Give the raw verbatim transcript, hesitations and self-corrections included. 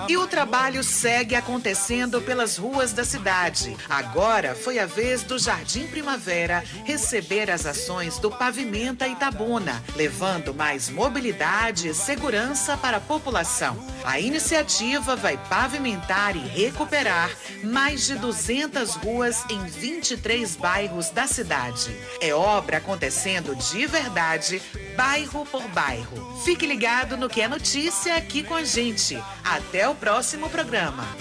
E o trabalho segue acontecendo pelas ruas da cidade. Agora foi a vez do Jardim Primavera receber as ações do Pavimenta Itabuna, levando mais mobilidade e segurança para a população. A iniciativa vai pavimentar e recuperar mais de duzentas ruas em vinte e três bairros da cidade. É obra acontecendo de verdade, bairro por bairro. Fique ligado no que é notícia aqui com a gente. Até o próximo programa.